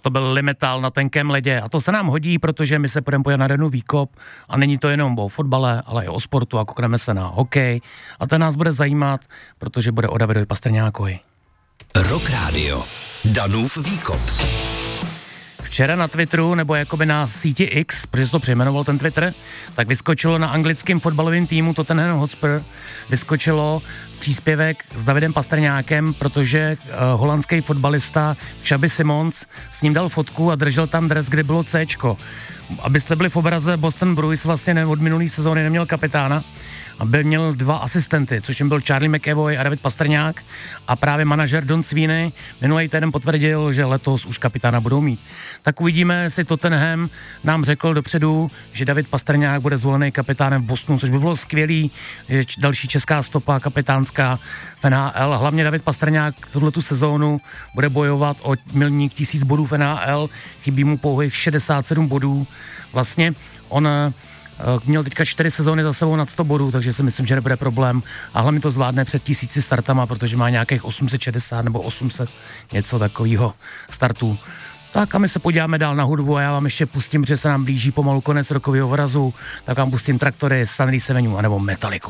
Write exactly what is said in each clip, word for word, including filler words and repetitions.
to byl Limetal na tenkém ledě a to se nám hodí, protože my se půjdeme pojít na Danu výkop a není to jenom o fotbale, ale i o sportu a koukneme se na hokej a ten nás bude zajímat, protože bude o Davidovi Pastrňákovi. Rock Radio. Danův výkop. Včera na Twitteru, nebo jakoby na síti X, protože se to přejmenoval ten Twitter, tak vyskočilo na anglickém fotbalovém týmu Tottenham Hotspur, vyskočilo příspěvek s Davidem Pastrňákem, protože uh, holandský fotbalista Xabi Simons s ním dal fotku a držel tam dres, kde bylo Cčko. Abyste byli v obraze, Boston Bruins vlastně ne, od minulý sezóny neměl kapitána, a byl, měl dva asistenty, což jim byl Charlie McAvoy a David Pastrňák a právě manažer Don Sweeney minulý týden potvrdil, že letos už kapitána budou mít. Tak uvidíme, jestli Tottenham nám řekl dopředu, že David Pastrňák bude zvolený kapitánem v Bostonu, což by bylo skvělý, že další česká stopa kapitánská v N H L. Hlavně David Pastrňák tuhletu sezónu bude bojovat o milník tisíc bodů v N H L, chybí mu pouhých šedesát sedm bodů. Vlastně on měl teďka čtyři sezóny za sebou nad sto bodů, takže si myslím, že nebude problém a hlavně to zvládne před tisíci startama, protože má nějakých osm set šedesát nebo osm set něco takového startů. Tak a my se podíváme dál na hudbu a já vám ještě pustím, protože se nám blíží pomalu konec rokového vrazu, tak vám pustím Traktory, Sunrise Avenue anebo Metalliku.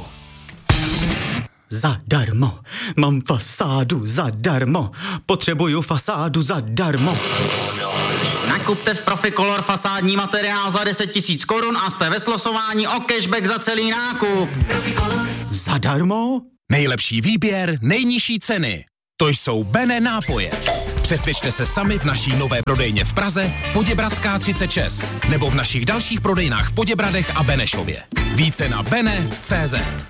Zadarmo, mám fasádu zadarmo, potřebuju fasádu zadarmo. Nakupte v Proficolor fasádní materiál za deset tisíc korun a jste ve slosování o cashback za celý nákup. Zadarmo? Nejlepší výběr, nejnižší ceny. To jsou Bene nápoje. Přesvědčte se sami v naší nové prodejně v Praze, Poděbradská třicet šest, nebo v našich dalších prodejnách v Poděbradech a Benešově. Více na bene tečka cé zet.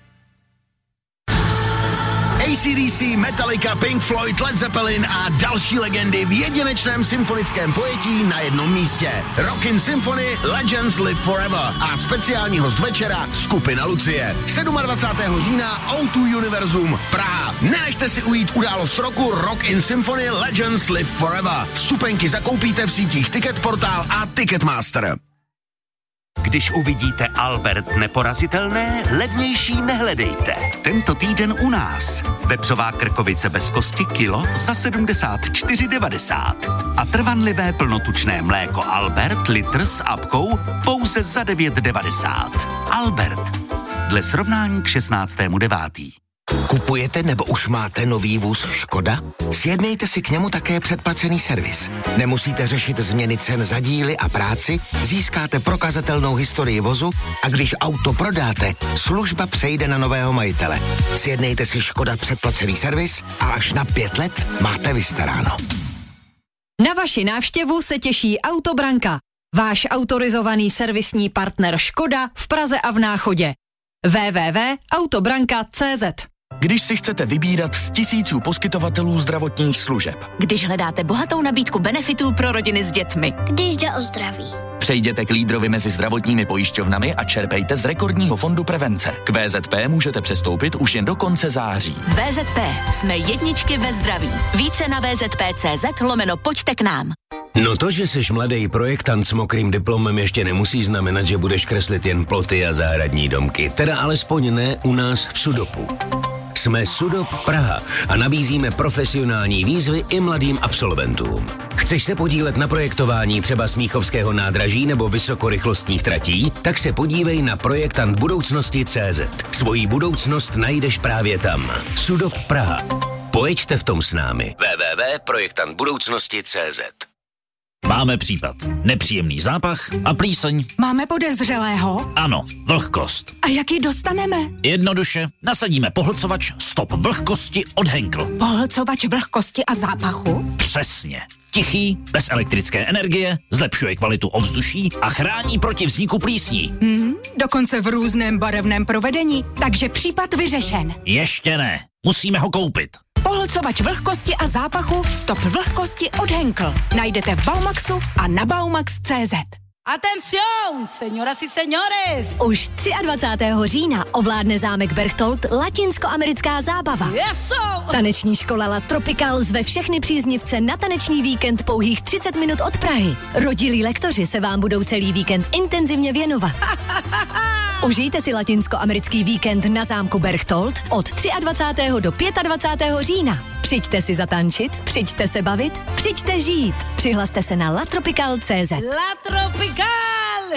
A C D C, Metallica, Pink Floyd, Led Zeppelin a další legendy v jedinečném symfonickém pojetí na jednom místě. Rockin' Symphony Legends Live Forever a speciální host večera skupina Lucie. dvacátého sedmého října O dva Univerzum Praha. Nenechte si ujít událost roku Rockin' Symphony Legends Live Forever. Vstupenky zakoupíte v sítích Ticketportal a Ticketmaster. Když uvidíte Albert neporazitelné, levnější nehledejte. Tento týden u nás. Vepřová krkovice bez kosti kilo za sedmdesát čtyři devadesát. A trvanlivé plnotučné mléko Albert litr s apkou pouze za devět devadesát. Albert. Dle srovnání k šestnáctému devátý. Kupujete nebo už máte nový vůz Škoda? Sjednejte si k němu také předplacený servis. Nemusíte řešit změny cen za díly a práci, získáte prokazatelnou historii vozu a když auto prodáte, služba přejde na nového majitele. Sjednejte si Škoda předplacený servis a až na pět let máte vystaráno. Na vaši návštěvu se těší Autobranka, váš autorizovaný servisní partner Škoda v Praze a v Náchodě. w w w tečka autobranka tečka cé zet. Když si chcete vybírat z tisíců poskytovatelů zdravotních služeb. Když hledáte bohatou nabídku benefitů pro rodiny s dětmi. Když jde o zdraví. Přejděte k lídrovi mezi zdravotními pojišťovnami a čerpejte z rekordního fondu prevence. K V Z P můžete přestoupit už jen do konce září. V Z P. Jsme jedničky ve zdraví. Více na V Z P tečka cé zet lomeno pojďte k nám. No to, že jsi mladý projektant s mokrým diplomem, ještě nemusí znamenat, že budeš kreslit jen ploty a zahradní domky. Teda alespoň ne u nás v Sudopu. Jsme Sudop Praha a nabízíme profesionální výzvy i mladým absolventům. Chceš se podílet na projektování třeba Smíchovského nádraží nebo vysokorychlostních tratí? Tak se podívej na projektant budoucnosti tečka cé zet. Svoji budoucnost najdeš právě tam. Sudop Praha. Pojeďte v tom s námi. w w w tečka projektant budoucnosti tečka cé zet. Máme případ. Nepříjemný zápach a plíseň. Máme podezřelého? Ano, vlhkost. A jak ji dostaneme? Jednoduše, nasadíme pohlcovač Stop vlhkosti od Henkel. Pohlcovač vlhkosti a zápachu? Přesně. Tichý, bez elektrické energie, zlepšuje kvalitu ovzduší a chrání proti vzniku plísní. Hmm, dokonce v různém barevném provedení, takže případ vyřešen. Ještě ne, musíme ho koupit. Pohlcovač vlhkosti a zápachu Stop vlhkosti od Henkel. Najdete v Baumaxu a na baumax tečka cé zet. Atención, señoras y señores! Už dvacátého třetího října ovládne zámek Berchtold latinskoamerická zábava. Yeso! Taneční škola La Tropical zve všechny příznivce na taneční víkend pouhých třicet minut od Prahy. Rodilí lektoři se vám budou celý víkend intenzivně věnovat. Užijte si latinskoamerický víkend na zámku Berchtold od dvacátého třetího do dvacátého pátého října. Přijďte si zatančit, přijďte se bavit, přijďte žít. Přihlaste se na latropical tečka cé zet. La Tropical!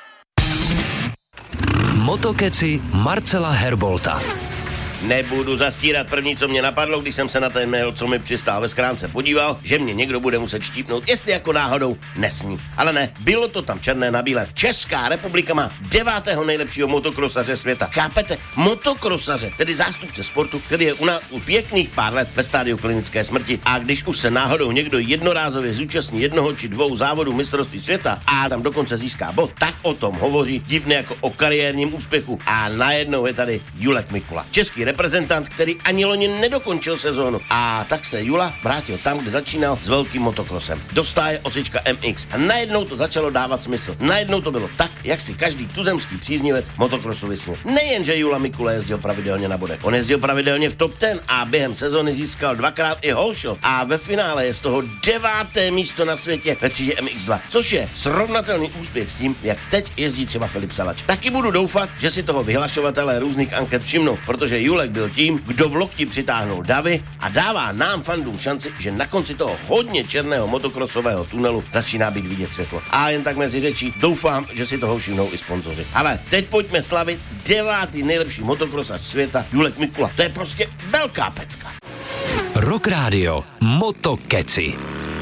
Motokeci Marcela Herbolta. Nebudu zastírat, první, co mě napadlo, když jsem se na ten mail, co mi přistál ve schránce, podíval, že mě někdo bude muset štípnout, jestli jako náhodou nesní. Ale ne, bylo to tam černé na bílé. Česká republika má devátého nejlepšího motokrosaře světa. Chápete? Motokrosaře, tedy zástupce sportu, který je u nás už pěkných pár let ve stádiu klinické smrti. A když už se náhodou někdo jednorázově zúčastní jednoho či dvou závodů mistrovství světa a tam dokonce získá bod, tak o tom hovoří divně jako o kariérním úspěchu. A najednou je tady Julek Mikula. Český reprezentant, který ani loni nedokončil sezónu. A tak se Jula vrátil tam, kde začínal s velkým motokrosem. Dostáje osička M X a najednou to začalo dávat smysl. Najednou to bylo tak, jak si každý tuzemský příznivec motokrosu vysnil. Nejenže Jula Mikula jezdil pravidelně na bodech. On jezdil pravidelně v top deset a během sezóny získal dvakrát i holeshot a ve finále je z toho deváté místo na světě ve třídě M X dva, což je srovnatelný úspěch s tím, jak teď jezdí třeba Filip Salač. Taky budu doufat, že si toho vyhlašovatelé různých anket všimnou, protože Julek byl tím, kdo v lokti přitáhnul davy a dává nám fandům šanci, že na konci toho hodně černého motokrosového tunelu začíná být vidět světlo. A jen tak mezi řečí, doufám, že si toho všimnou i sponzoři. Ale teď pojďme slavit devátý nejlepší motokrosař světa, Julek Mikula. To je prostě velká pecka. Rock Radio Motokeci.